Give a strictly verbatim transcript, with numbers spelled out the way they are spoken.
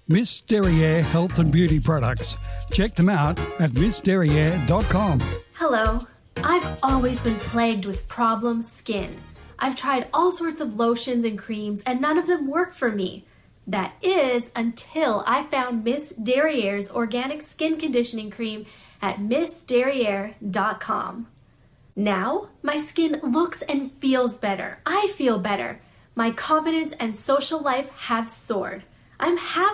Miss Derriere Health and Beauty Products. Check them out at miss derriere dot com. Hello. I've always been plagued with problem skin. I've tried all sorts of lotions and creams and none of them work for me. That is until I found Miss Derriere's organic skin conditioning cream at miss derriere dot com. Now, my skin looks and feels better. I feel better. My confidence and social life have soared. I'm happy.